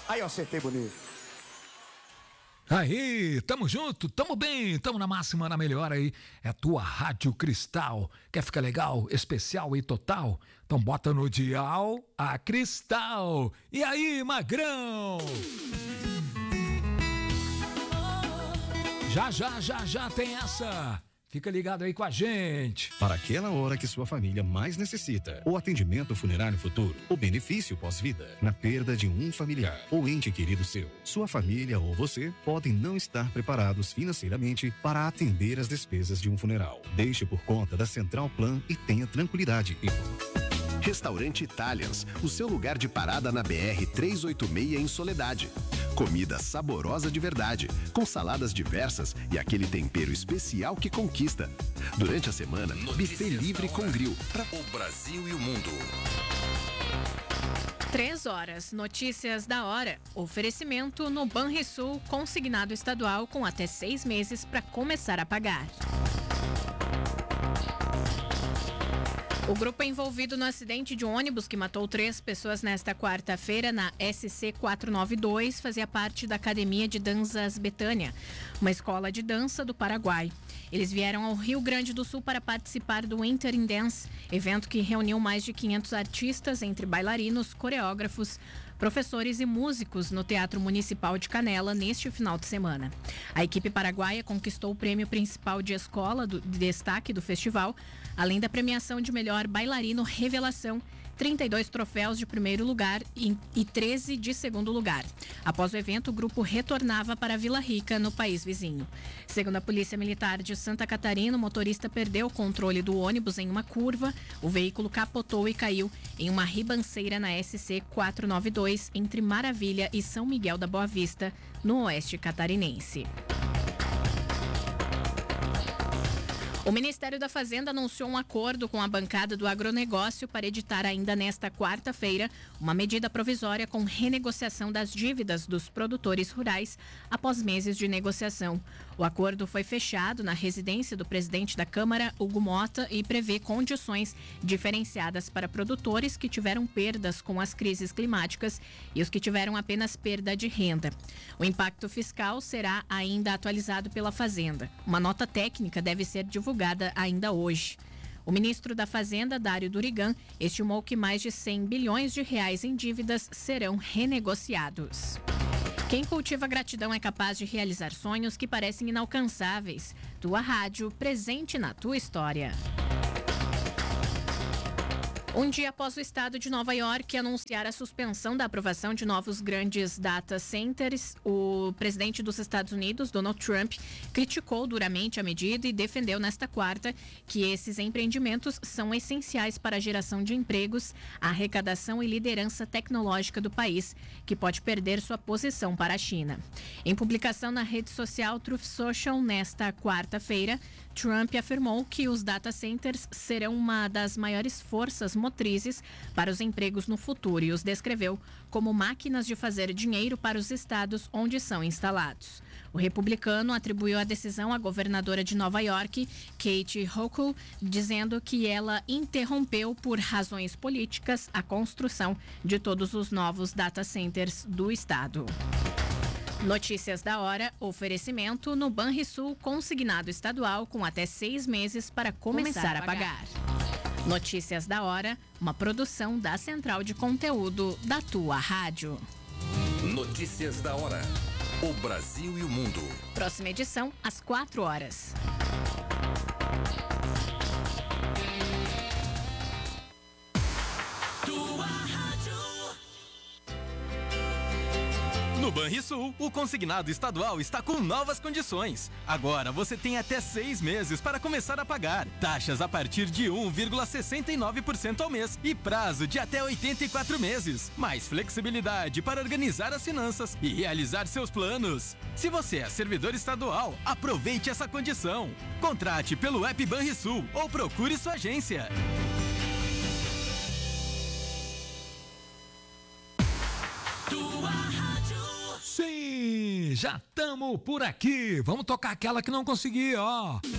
Aí eu acertei bonito. Aí, tamo junto, tamo bem, tamo na máxima, na melhor aí. É a tua Rádio Cristal. Quer ficar legal, especial e total? Então bota no dial a Cristal. E aí, Magrão? Já tem essa. Fica ligado aí com a gente. Para aquela hora que sua família mais necessita. O atendimento funerário futuro. O benefício pós-vida. Na perda de um familiar ou ente querido seu. Sua família ou você podem não estar preparados financeiramente para atender as despesas de um funeral. Deixe por conta da Central Plan e tenha tranquilidade. Restaurante Italians, o seu lugar de parada na BR 386 em Soledade. Comida saborosa de verdade, com saladas diversas e aquele tempero especial que conquista. Durante a semana, buffet livre com grill para o Brasil e o mundo. 3h, notícias da hora. Oferecimento no Banrisul, consignado estadual com até 6 meses para começar a pagar. O grupo envolvido no acidente de ônibus que matou 3 pessoas nesta quarta-feira na SC 492 fazia parte da Academia de Danças Betânia, uma escola de dança do Paraguai. Eles vieram ao Rio Grande do Sul para participar do Winter in Dance, evento que reuniu mais de 500 artistas, entre bailarinos, coreógrafos, professores e músicos no Teatro Municipal de Canela neste final de semana. A equipe paraguaia conquistou o prêmio principal de escola de destaque do festival, além da premiação de melhor bailarino revelação, 32 troféus de primeiro lugar e 13 de segundo lugar. Após o evento, o grupo retornava para Vila Rica, no país vizinho. Segundo a Polícia Militar de Santa Catarina, o motorista perdeu o controle do ônibus em uma curva, o veículo capotou e caiu em uma ribanceira na SC 492, entre Maravilha e São Miguel da Boa Vista, no oeste catarinense. O Ministério da Fazenda anunciou um acordo com a bancada do agronegócio para editar ainda nesta quarta-feira uma medida provisória com renegociação das dívidas dos produtores rurais após meses de negociação. O acordo foi fechado na residência do presidente da Câmara, Hugo Mota, e prevê condições diferenciadas para produtores que tiveram perdas com as crises climáticas e os que tiveram apenas perda de renda. O impacto fiscal será ainda atualizado pela Fazenda. Uma nota técnica deve ser divulgada ainda hoje. O ministro da Fazenda, Dário Durigan, estimou que mais de 100 bilhões de reais em dívidas serão renegociados. Quem cultiva gratidão é capaz de realizar sonhos que parecem inalcançáveis. Tua rádio, presente na tua história. Um dia após o estado de Nova York anunciar a suspensão da aprovação de novos grandes data centers, o presidente dos Estados Unidos, Donald Trump, criticou duramente a medida e defendeu nesta quarta que esses empreendimentos são essenciais para a geração de empregos, a arrecadação e liderança tecnológica do país, que pode perder sua posição para a China. Em publicação na rede social Truth Social nesta quarta-feira, Trump afirmou que os data centers serão uma das maiores forças motrizes para os empregos no futuro e os descreveu como máquinas de fazer dinheiro para os estados onde são instalados. O republicano atribuiu a decisão à governadora de Nova York, Kathy Hochul, dizendo que ela interrompeu por razões políticas a construção de todos os novos data centers do estado. Notícias da hora, oferecimento no Banrisul, consignado estadual com até 6 meses para começar a pagar. Notícias da hora, uma produção da Central de Conteúdo da tua rádio. Notícias da hora. O Brasil e o mundo. Próxima edição, às 4h. No Banrisul, o consignado estadual está com novas condições. Agora você tem até 6 meses para começar a pagar. Taxas a partir de 1,69% ao mês e prazo de até 84 meses. Mais flexibilidade para organizar as finanças e realizar seus planos. Se você é servidor estadual, aproveite essa condição. Contrate pelo app Banrisul ou procure sua agência. Sim, já estamos por aqui. Vamos tocar aquela que não consegui, ó.